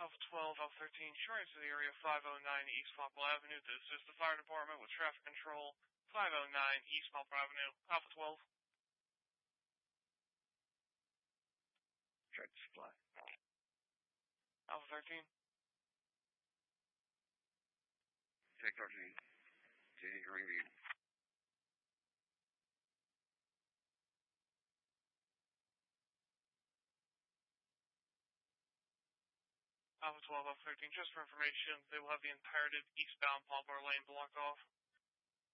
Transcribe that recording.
Alpha 12, Alpha 13, showing to the area 509 East Poplar Avenue to assist the fire department with traffic control. 509 East Poplar Avenue, Alpha 12. Tractor supply. Alpha 13. Take 13. Jenny Greenview. Alpha 12, Alpha 13, just for information, they will have the entirety of eastbound Poplar Lane blocked off.